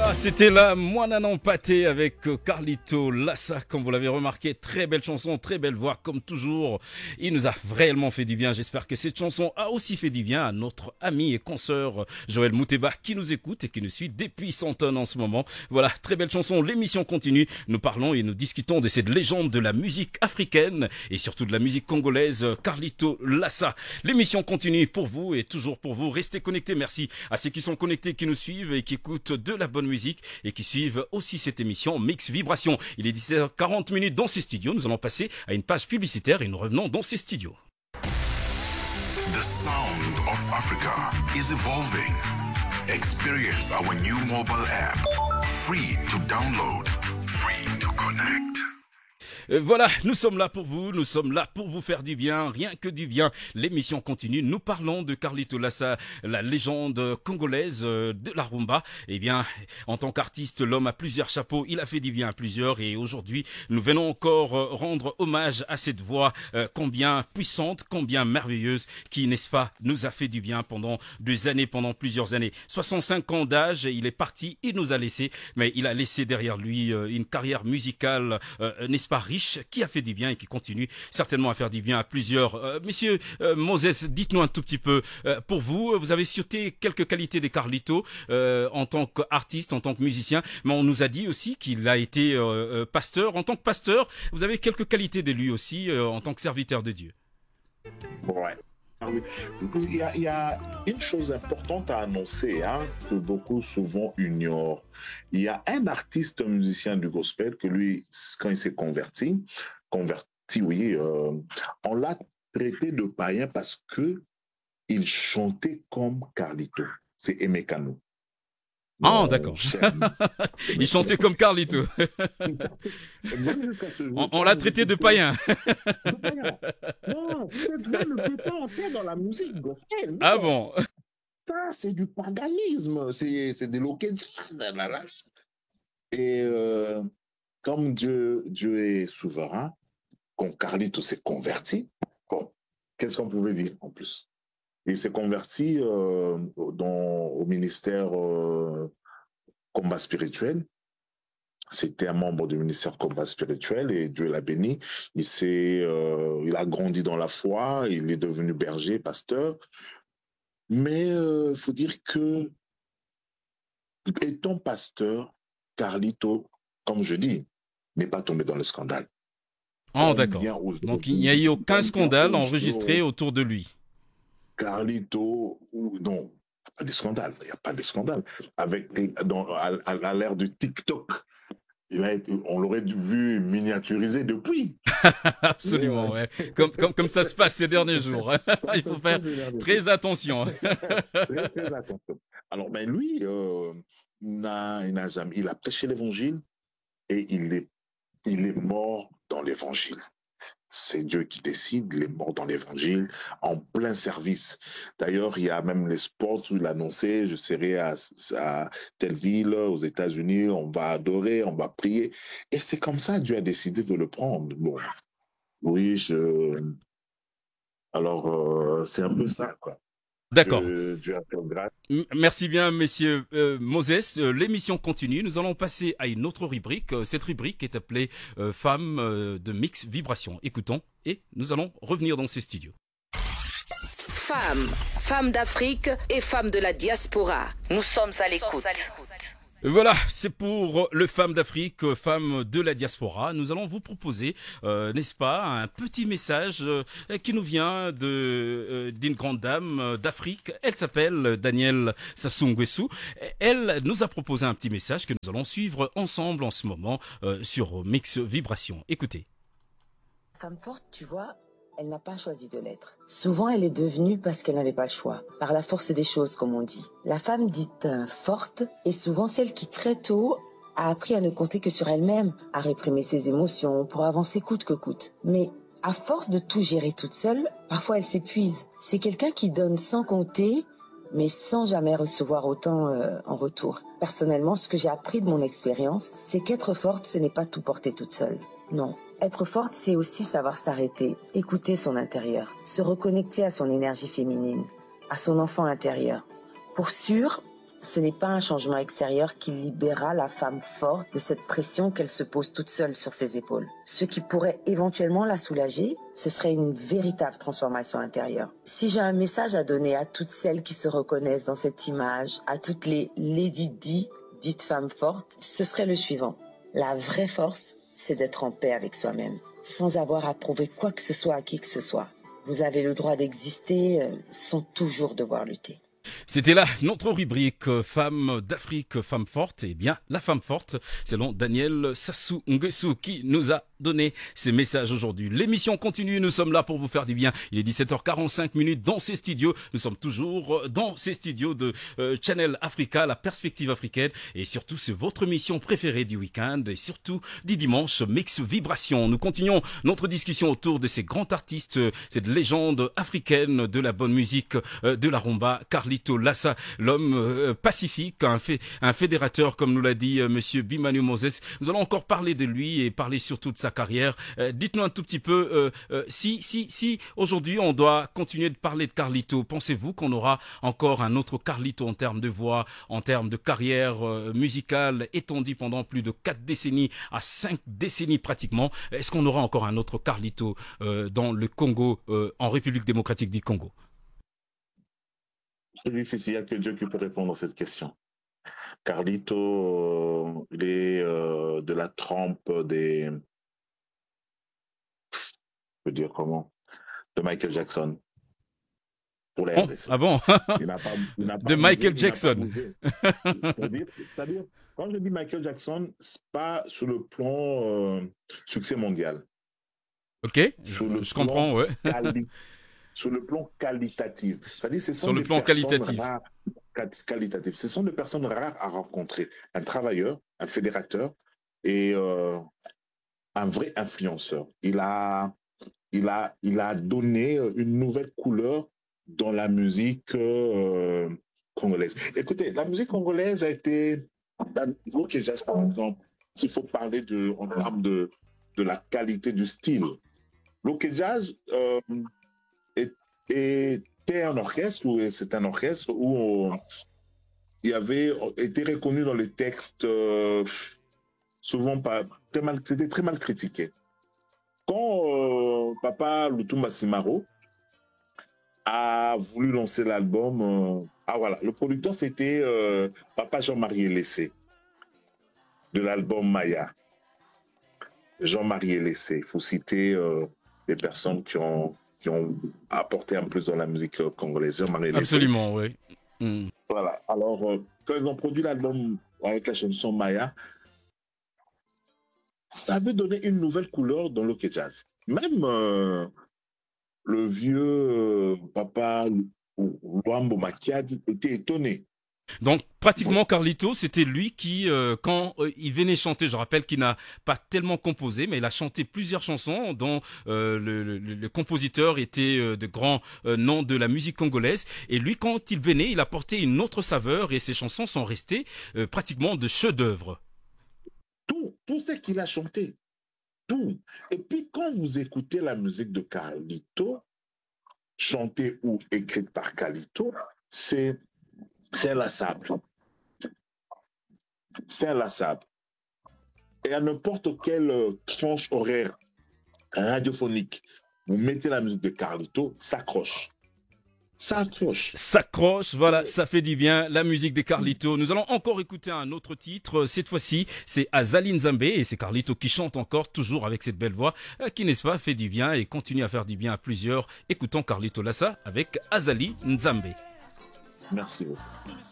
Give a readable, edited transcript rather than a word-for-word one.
Voilà, c'était la Moinanon Pâté avec Carlito Lassa, comme vous l'avez remarqué, très belle chanson, très belle voix, comme toujours. Il nous a réellement fait du bien. J'espère que cette chanson a aussi fait du bien à notre ami et consoeur Joël Mouteba, qui nous écoute et qui nous suit depuis Santon en ce moment. Voilà, très belle chanson. L'émission continue. Nous parlons et nous discutons de cette légende de la musique africaine et surtout de la musique congolaise, Carlito Lassa. L'émission continue pour vous et toujours pour vous. Restez connectés. Merci à ceux qui sont connectés, qui nous suivent et qui écoutent de la bonne musique et qui suivent aussi cette émission Mix Vibration. Il est 17h40 dans ces studios. Nous allons passer à une page publicitaire et nous revenons dans ces studios. The sound of Africa is evolving. Experience our new mobile app. Free to download, free to connect. Voilà, nous sommes là pour vous faire du bien, rien que du bien. L'émission continue, nous parlons de Carlito Lassa, la légende congolaise de la rumba. Eh bien, en tant qu'artiste, l'homme a plusieurs chapeaux, il a fait du bien à plusieurs et aujourd'hui, nous venons encore rendre hommage à cette voix combien puissante, combien merveilleuse, qui, n'est-ce pas, nous a fait du bien pendant des années, pendant plusieurs années. 65 ans d'âge, il est parti, il nous a laissé, mais il a laissé derrière lui une carrière musicale, n'est-ce pas, riche, qui a fait du bien et qui continue certainement à faire du bien à plusieurs. Monsieur Moses, dites-nous un tout petit peu, pour vous, vous avez cité quelques qualités des Carlito en tant qu'artiste, en tant que musicien, mais on nous a dit aussi qu'il a été pasteur. En tant que pasteur, vous avez quelques qualités de lui aussi en tant que serviteur de Dieu. Ouais. Oui. Il y a une chose importante à annoncer, que beaucoup souvent ignorent. Il y a un artiste, un musicien du gospel que lui, quand il s'est converti, oui, on l'a traité de païen parce que il chantait comme Carlito. C'est Aimé Cano. Ah, d'accord. Il chantait comme Carlito. On l'a traité de païen. Non, cette voix ne peut pas entrer dans la musique gospel. Ah bon? Ça, c'est du paganisme. C'est de l'occultisme. Et comme Dieu est souverain, quand Carlito s'est converti, qu'est-ce qu'on pouvait dire en plus? Il s'est converti au ministère combat spirituel. C'était un membre du ministère combat spirituel et Dieu l'a béni. Il a grandi dans la foi, il est devenu berger, pasteur. Mais il faut dire que, étant pasteur, Carlito, comme je dis, n'est pas tombé dans le scandale. Oh, d'accord. Donc il n'y a eu aucun scandale enregistré autour de lui. Carlito, non, pas de scandale. Il n'y a pas de scandale. À l'ère du TikTok, on l'aurait vu miniaturisé depuis. Absolument, ouais. Comme ça se passe ces derniers jours. Il faut faire très attention. Très attention. Alors, ben lui, il a prêché l'évangile et il est mort dans l'évangile. C'est Dieu qui décide, il est mort dans l'évangile, en plein service. D'ailleurs, il y a même les spots où il annonçait, je serai à telle ville, aux États-Unis, on va adorer, on va prier. Et c'est comme ça, Dieu a décidé de le prendre. Bon, oui, alors, c'est un peu ça, quoi. D'accord. Dieu a fait grâce. Merci bien, messieurs Moses. L'émission continue. Nous allons passer à une autre rubrique. Cette rubrique est appelée Femmes de Mix Vibration. Écoutons et nous allons revenir dans ces studios. Femmes d'Afrique et femmes de la diaspora. Nous sommes à l'écoute. Voilà, c'est pour le Femmes d'Afrique, femmes de la diaspora. Nous allons vous proposer, n'est-ce pas, un petit message qui nous vient d'une grande dame d'Afrique. Elle s'appelle Danielle Sassou Nguesso. Elle nous a proposé un petit message que nous allons suivre ensemble en ce moment sur Mix Vibration. Écoutez. Femme forte, tu vois, elle n'a pas choisi de l'être. Souvent, elle est devenue parce qu'elle n'avait pas le choix, par la force des choses, comme on dit. La femme dite forte est souvent celle qui, très tôt, a appris à ne compter que sur elle-même, à réprimer ses émotions pour avancer coûte que coûte. Mais à force de tout gérer toute seule, parfois elle s'épuise. C'est quelqu'un qui donne sans compter, mais sans jamais recevoir autant en retour. Personnellement, ce que j'ai appris de mon expérience, c'est qu'être forte, ce n'est pas tout porter toute seule. Non. Être forte, c'est aussi savoir s'arrêter, écouter son intérieur, se reconnecter à son énergie féminine, à son enfant intérieur. Pour sûr, Ce n'est pas un changement extérieur qui libérera la femme forte de cette pression qu'elle se pose toute seule sur ses épaules. Ce qui pourrait éventuellement la soulager, ce serait une véritable transformation intérieure. Si j'ai un message à donner à toutes celles qui se reconnaissent dans cette image, à toutes les Lady Di, dites femmes fortes, ce serait le suivant. La vraie force, c'est d'être en paix avec soi-même, sans avoir à prouver quoi que ce soit à qui que ce soit. Vous avez le droit d'exister sans toujours devoir lutter. C'était là notre rubrique Femmes d'Afrique, Femmes fortes. Eh bien, la femme forte, selon Daniel Sassou Nguesso qui nous a donné ces messages aujourd'hui. L'émission continue, nous sommes là pour vous faire du bien. Il est 17h45 dans ces studios. Nous sommes toujours dans ces studios de Channel Africa, la perspective africaine. Et surtout, c'est votre émission préférée du week-end et surtout du dimanche, Mix Vibration. Nous continuons notre discussion autour de ces grands artistes, cette légende africaine de la bonne musique, de la rumba, Carlito Lassa, l'homme pacifique, un fédérateur, comme nous l'a dit monsieur Bimanu Moses. Nous allons encore parler de lui et parler surtout de sa carrière. Dites-nous un tout petit peu, si aujourd'hui on doit continuer de parler de Carlito, pensez-vous qu'on aura encore un autre Carlito en termes de voix, en termes de carrière musicale étendue pendant plus de 4 décennies à 5 décennies pratiquement? Est-ce qu'on aura encore un autre Carlito dans le Congo, en République démocratique du Congo? C'est difficile, il n'y a que Dieu qui peut répondre à cette question. Carlito, il est de la trempe des... Je peux dire comment? De Michael Jackson. Pour la RDC. Ah bon? Il n'a pas De bougé, Michael Jackson. C'est-à-dire, quand je dis Michael Jackson, c'est pas sur le plan succès mondial. Ok, Sur je comprends, ouais. Sur le plan qualitatif. C'est-à-dire, ce sont Sur le des plan personnes qualitatif. rares, qualitatif. Ce sont des personnes rares à rencontrer. Un travailleur, un fédérateur et un vrai influenceur. Il a donné une nouvelle couleur dans la musique congolaise. Écoutez, la musique congolaise a été, dans le jazz par exemple, s'il faut parler en termes de la qualité du style. Le jazz était un orchestre, ou c'est un orchestre où il avait été reconnu dans les textes souvent pas très mal, c'était très mal critiqué. Quand Papa Lutumba Simaro a voulu lancer l'album, voilà, le producteur c'était Papa Jean-Marie Elessé de l'album Maya. Jean-Marie Elessé, il faut citer les personnes qui ont apporté un plus dans la musique congolaise. Jean-Marie Elessé. Absolument, oui. Voilà, alors quand ils ont produit l'album avec la chanson Maya, ça avait donné une nouvelle couleur dans le jazz. Même le vieux papa Luambo Makiadi était étonné. Donc pratiquement Carlito, c'était lui qui, quand il venait chanter, je rappelle qu'il n'a pas tellement composé, mais il a chanté plusieurs chansons dont le compositeur était de grands noms de la musique congolaise. Et lui, quand il venait, il apportait une autre saveur et ses chansons sont restées pratiquement de chefs-d'œuvre. Tout ce qu'il a chanté, tout. Et puis quand vous écoutez la musique de Carlito, chantée ou écrite par Carlito, c'est inlassable. C'est inlassable. Et à n'importe quelle tranche horaire radiophonique, vous mettez la musique de Carlito, ça accroche. Ça accroche. S'accroche, voilà, ça fait du bien, la musique des Carlito. Nous allons encore écouter un autre titre. Cette fois-ci, c'est Azali Nzambe et c'est Carlito qui chante encore, toujours avec cette belle voix, qui, n'est-ce pas, fait du bien et continue à faire du bien à plusieurs. Écoutons Carlito Lassa avec Azali Nzambe. Merci beaucoup.